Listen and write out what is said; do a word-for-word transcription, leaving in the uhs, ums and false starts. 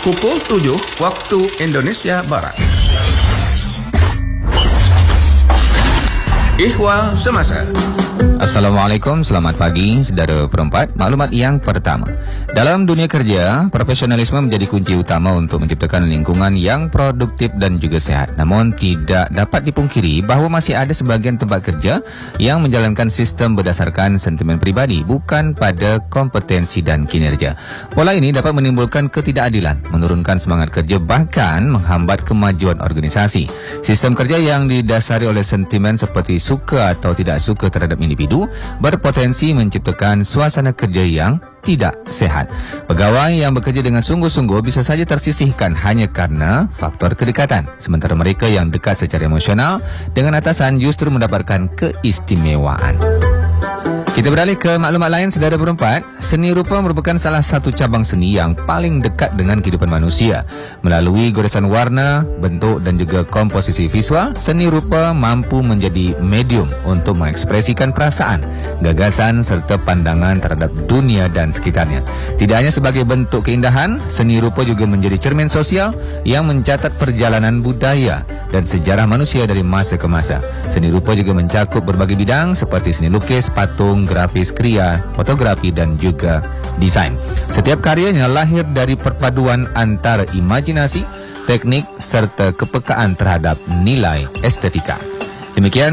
pukul tujuh waktu Indonesia Barat. Ihwal Semasa. Assalamualaikum, selamat pagi saudara perempat. Maklumat yang pertama, dalam dunia kerja, profesionalisme menjadi kunci utama untuk menciptakan lingkungan yang produktif dan juga sehat. Namun tidak dapat dipungkiri bahawa masih ada sebahagian tempat kerja yang menjalankan sistem berdasarkan sentimen peribadi, bukan pada kompetensi dan kinerja. Pola ini dapat menimbulkan ketidakadilan, menurunkan semangat kerja, bahkan menghambat kemajuan organisasi. Sistem kerja yang didasari oleh sentimen seperti suka atau tidak suka terhadap individu berpotensi menciptakan suasana kerja yang tidak sehat. Pegawai yang bekerja dengan sungguh-sungguh bisa saja tersisihkan hanya karena faktor kedekatan, sementara mereka yang dekat secara emosional dengan atasan justru mendapatkan keistimewaan. Kita beralih ke maklumat lain saudara berempat. Seni rupa merupakan salah satu cabang seni yang paling dekat dengan kehidupan manusia. Melalui goresan warna, bentuk dan juga komposisi visual, seni rupa mampu menjadi medium untuk mengekspresikan perasaan, gagasan serta pandangan terhadap dunia dan sekitarnya. Tidak hanya sebagai bentuk keindahan, seni rupa juga menjadi cermin sosial yang mencatat perjalanan budaya dan sejarah manusia dari masa ke masa. Seni rupa juga mencakup berbagai bidang seperti seni lukis, patung, grafis, kriya, fotografi dan juga desain. Setiap karyanya lahir dari perpaduan antara imajinasi, teknik serta kepekaan terhadap nilai estetika. Demikian